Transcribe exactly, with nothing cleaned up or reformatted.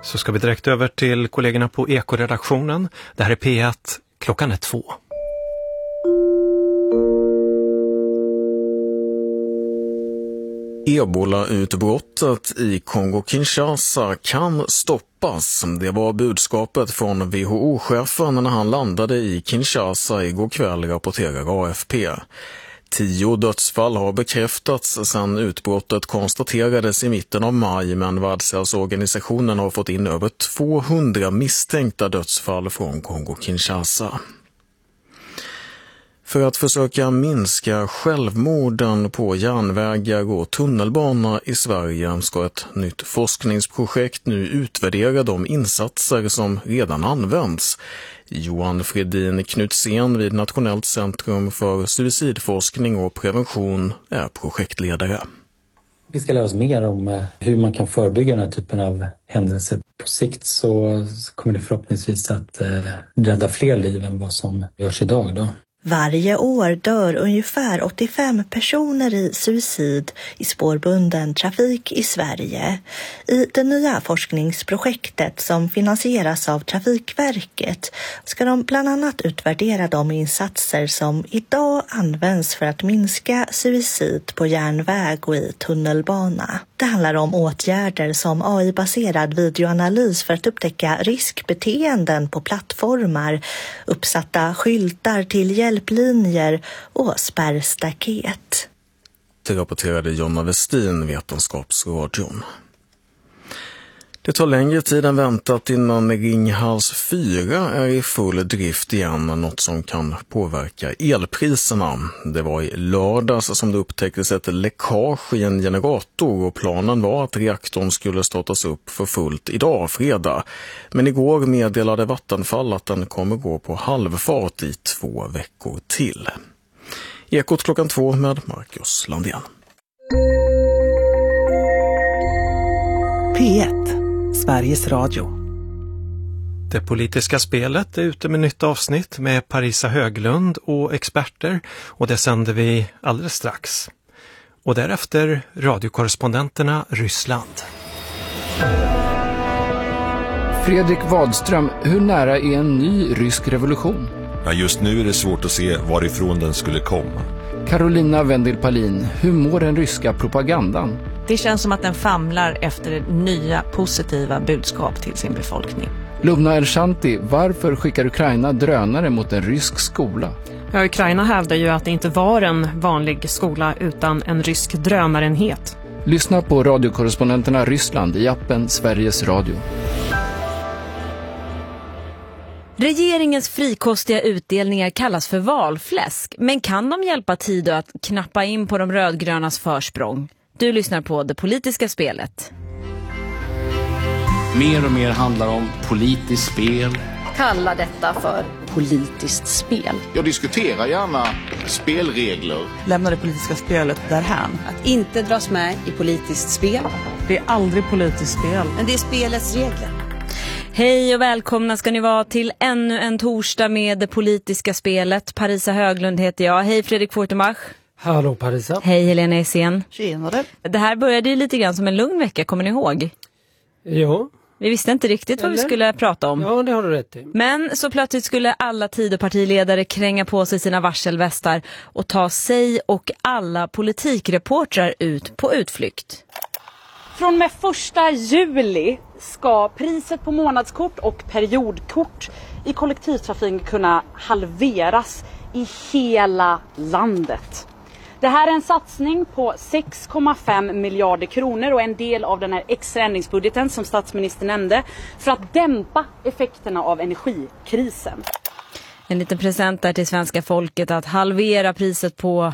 Så ska vi direkt över till kollegorna på Eko-redaktionen. Det här är P ett, klockan är två. Ebola-utbrottet i Kongo-Kinshasa kan stoppas. Det var budskapet från W H O-chefen när han landade i Kinshasa igår kväll, rapporterar A F P. Tio dödsfall har bekräftats sedan utbrottet konstaterades i mitten av maj, men Världshälsoorganisationen har fått in över tvåhundra misstänkta dödsfall från Kongo-Kinshasa. För att försöka minska självmorden på järnvägar och tunnelbana i Sverige ska ett nytt forskningsprojekt nu utvärdera de insatser som redan används. Johan Fredin Knutsén vid Nationellt centrum för suicidforskning och prevention är projektledare. Vi ska lära oss mer om hur man kan förebygga den här typen av händelser. På sikt så kommer det förhoppningsvis att rädda fler liv än vad som görs idag då. Varje år dör ungefär åttiofem personer i suicid i spårbunden trafik i Sverige. I det nya forskningsprojektet som finansieras av Trafikverket ska de bland annat utvärdera de insatser som idag används för att minska suicid på järnväg och i tunnelbana. Det handlar om åtgärder som A I-baserad videoanalys för att upptäcka riskbeteenden på plattformar, uppsatta skyltar till hjälplinjer och spärrstaket. Det rapporterade Jonna Westin, Vetenskapsradion. Det tar längre tid än väntat innan Ringhals fyra är i full drift igen, något som kan påverka elpriserna. Det var i lördags som det upptäcktes ett läckage i en generator och planen var att reaktorn skulle startas upp för fullt idag, fredag. Men igår meddelade Vattenfall att den kommer gå på halvfart i två veckor till. Ekot klockan två med Marcus Landén. P ett, Sveriges Radio. Det politiska spelet är ute med nytt avsnitt med Parisa Höglund och experter, och det sänder vi alldeles strax. Och därefter radiokorrespondenterna Ryssland. Fredrik Wadström, hur nära är en ny rysk revolution? Ja, just nu är det svårt att se varifrån den skulle komma. Carolina Wendelpalin, hur mår den ryska propagandan? Det känns som att den famlar efter nya positiva budskap till sin befolkning. Lubna Elshanti, varför skickar Ukraina drönare mot en rysk skola? Ja, Ukraina hävdar ju att det inte var en vanlig skola utan en rysk drömarenhet. Lyssna på radiokorrespondenterna Ryssland i appen Sveriges Radio. Regeringens frikostiga utdelningar kallas för valfläsk, men kan de hjälpa tid att knappa in på de rödgrönas försprång? Du lyssnar på Det politiska spelet. Mer och mer handlar om politiskt spel. Kalla detta för politiskt spel. Jag diskuterar gärna spelregler. Lämna det politiska spelet därhän. Att inte dras med i politiskt spel. Det är aldrig politiskt spel. Men det är spelets regler. Hej och välkomna ska ni vara till ännu en torsdag med Det politiska spelet. Parisa Höglund heter jag. Hej Fredrik Fortenbach. Hallå Parisa. Hej Helena Essén. Tjenare. Det här började ju lite grann som en lugn vecka, kommer ni ihåg? Ja. Vi visste inte riktigt vad Eller? vi skulle prata om. Ja, det har du rätt i. Men så plötsligt skulle alla Tidöpartiledare kränga på sig sina varselvästar och ta sig och alla politikreportrar ut på utflykt. Från med första juli ska priset på månadskort och periodkort i kollektivtrafiken kunna halveras i hela landet. Det här är en satsning på sex komma fem miljarder kronor och en del av den här extra ändringsbudgeten som statsministern nämnde för att dämpa effekterna av energikrisen. En liten present där till svenska folket att halvera priset på